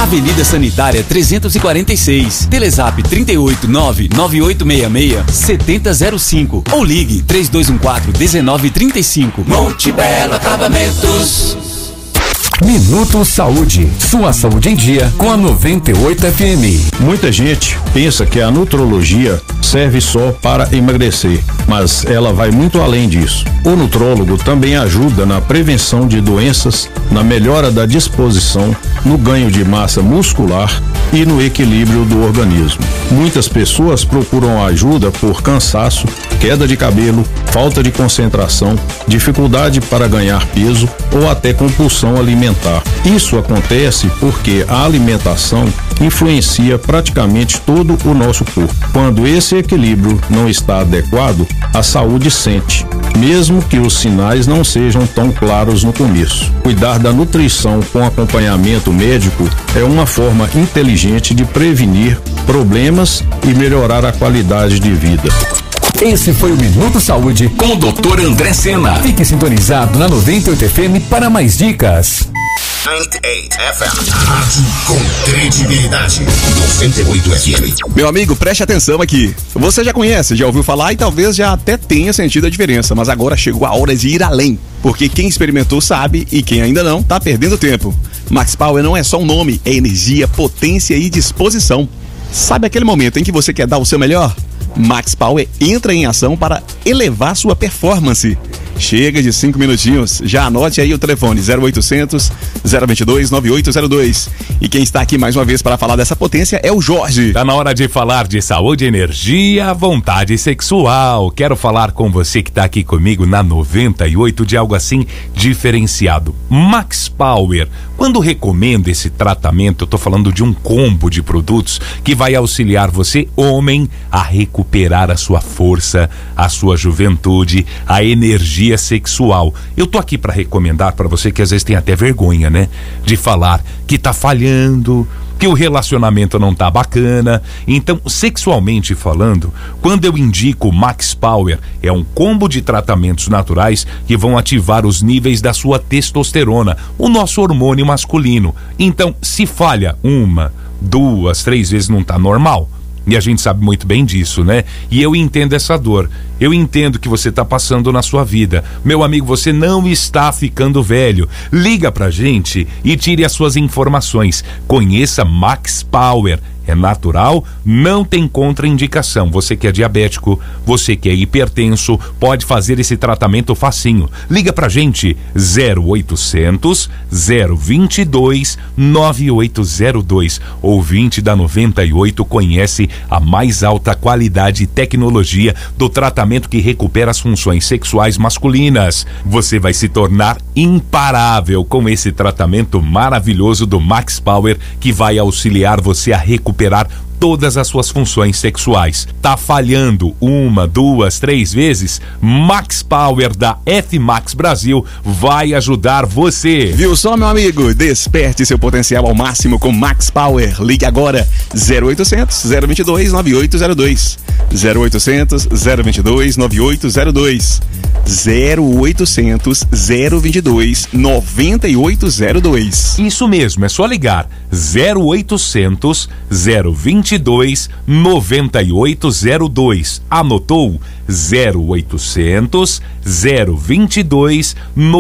Avenida Sanitária 346, Telezap 389-9866-7005 ou ligue 3214-1935. Monte Belo Acabamentos. Minuto Saúde, sua saúde em dia com a 98 FM. Muita gente pensa que a nutrologia serve só para emagrecer, mas ela vai muito além disso. O nutrólogo também ajuda na prevenção de doenças, na melhora da disposição, no ganho de massa muscular e no equilíbrio do organismo. Muitas pessoas procuram ajuda por cansaço, queda de cabelo, falta de concentração, dificuldade para ganhar peso ou até compulsão alimentar. Isso acontece porque a alimentação influencia praticamente todo o nosso corpo. Quando esse equilíbrio não está adequado, a saúde sente, mesmo que os sinais não sejam tão claros no começo. Cuidar da nutrição com acompanhamento médico é uma forma inteligente de prevenir problemas e melhorar a qualidade de vida. Esse foi o Minuto Saúde com o Dr. André Sena. Fique sintonizado na 98 FM para mais dicas. 98 FM. Rádio com credibilidade. 98 FM. Meu amigo, preste atenção aqui. Você já conhece, já ouviu falar e talvez já até tenha sentido a diferença, mas agora chegou a hora de ir além. Porque quem experimentou sabe e quem ainda não, tá perdendo tempo. Max Power não é só um nome, é energia, potência e disposição. Sabe aquele momento em que você quer dar o seu melhor? Max Power entra em ação para elevar sua performance. Chega de 5 minutinhos, já anote aí o telefone 0800 022 9802. E quem está aqui mais uma vez para falar dessa potência é o Jorge. Tá na hora de falar de saúde, energia, vontade sexual. Quero falar com você que tá aqui comigo na 98 de algo assim diferenciado. Max Power. Quando recomendo esse tratamento, eu tô falando de um combo de produtos que vai auxiliar você, homem, a recuperar a sua força, a sua juventude, a energia sexual. Eu tô aqui para recomendar para você que às vezes tem até vergonha, né? De falar que tá falhando, que o relacionamento não tá bacana. Então, sexualmente falando, quando eu indico Max Power, é um combo de tratamentos naturais que vão ativar os níveis da sua testosterona, o nosso hormônio masculino. Então, se falha 1, 2, 3 vezes, não tá normal. E a gente sabe muito bem disso, né? E eu entendo essa dor. Eu entendo que você está passando na sua vida. Meu amigo, você não está ficando velho. Liga pra gente e tire as suas informações. Conheça Max Power. É natural, não tem contraindicação. Você que é diabético, você que é hipertenso, pode fazer esse tratamento facinho. Liga pra gente 0800 022 9802. Ouvinte da 98 conhece a mais alta qualidade e tecnologia do tratamento que recupera as funções sexuais masculinas. Você vai se tornar imparável com esse tratamento maravilhoso do Max Power, que vai auxiliar você a recuperar todas as suas funções sexuais. Tá falhando 1, 2, 3 vezes? Max Power da F-Max Brasil vai ajudar você. Viu só, meu amigo? Desperte seu potencial ao máximo com Max Power. Ligue agora 0800 022 9802. 0800 022 9802. 0800 022 9802. Isso mesmo, é só ligar 0800 022 9802. Anotou? 0800 022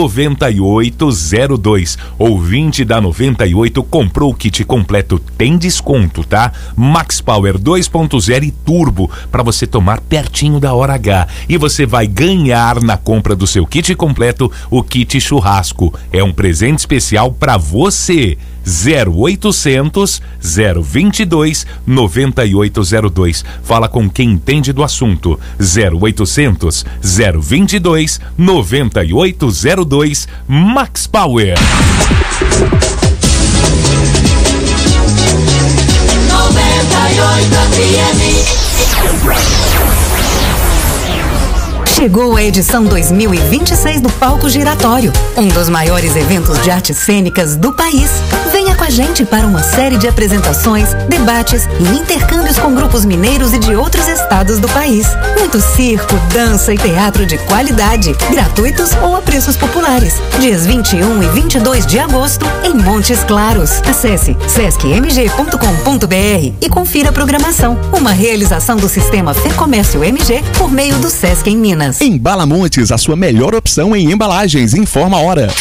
9802. Ouvinte da 98 comprou o kit completo, tem desconto, tá? Max Power 2.0 e Turbo para você tomar pertinho da hora H. E você vai ganhar na compra do seu kit completo o kit churrasco. É um presente especial para você. 0800 022 9802. Fala com quem entende do assunto. 0800 022 9802. Max Power. 98 FM. Chegou a edição 2026 do Palco Giratório, um dos maiores eventos de artes cênicas do país. Venha com a gente para uma série de apresentações, debates e intercâmbios com grupos mineiros e de outros estados do país. Muito circo, dança e teatro de qualidade, gratuitos ou a preços populares. Dias 21 e 22 de agosto, em Montes Claros. Acesse sescmg.com.br e confira a programação. Uma realização do Sistema Fecomércio MG por meio do Sesc em Minas. Embala Montes, a sua melhor opção em embalagens. Informa a hora.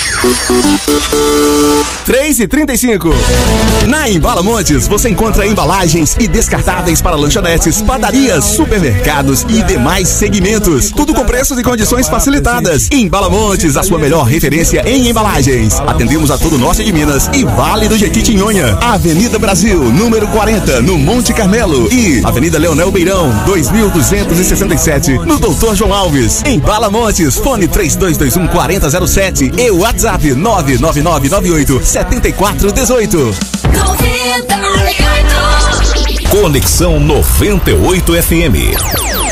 3h35. Na Embala Montes, você encontra embalagens e descartáveis para lanchonetes, padarias, supermercados e demais segmentos. Tudo com preços e condições facilitadas. Embala Montes, a sua melhor referência em embalagens. Atendemos a todo o norte de Minas e Vale do Jequitinhonha. Avenida Brasil, número 40, no Monte Carmelo. E Avenida Leonel Beirão, 2267, no Doutor João Alves. Embala Montes, fone 3221-4007 e WhatsApp 99998-7418. Conexão 98 FM.